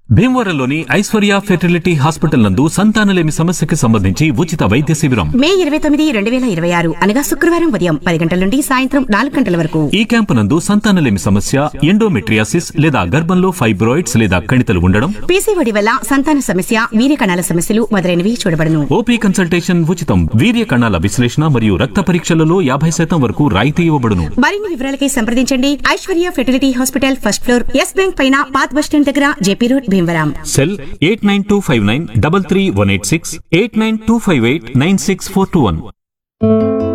భీమవరంలోని Aishwarya fertility hospital నందు సంతానలేమి సమస్యకి సంబంధించి ఉచిత వైద్య శిబిరం మే 29, 2026 అనగా శుక్రవారం ఉదయం 10 గంటల నుండి సాయంత్రం 4 గంటల వరకు. ఈ క్యాంపు నందు సంతానలేమి సమస్య, ఎండోమెట్రియాసిస్ లేదా గర్భంలో ఫైబ్రాయిడ్స్ లేదా కణితలు ఉండడం, పీసీఓడి వల్ల సంతాన సమస్య, వీర్య కణాల సమస్యలు మొదలైనవి చూడబడును. ఓపీ కన్సల్టేషన్ ఉచితం. వీర్య కణాల విశ్లేషణ మరియు రక్త పరీక్షలలో 50% వరకు రాయితీ ఇవ్వబడును. మరిన్ని వివరాలకై సంప్రదించండి. Aishwarya fertility hospital, first floor, yes bank పైన, పాత బస్ స్టాండ్ దగ్గర, జేపీ రోడ్, భీమవరం. సెల్ 8925933186 8925896421.